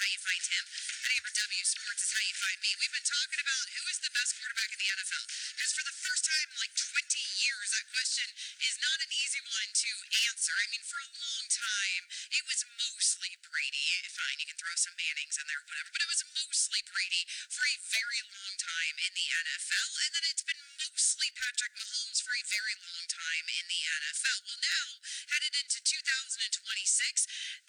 how you find him. Heading over W Sports is how you find me. We've been talking about who is the best quarterback in the NFL. Because for the first time in like 20 years, that question is not an easy one to answer. I mean, for a long time, it was mostly Brady. Fine, you can throw some Mannings in there, whatever. But it was mostly Brady for a very long time in the NFL. And then it's been mostly Patrick Mahomes for a very long time in the NFL. Well, now, headed into 2026,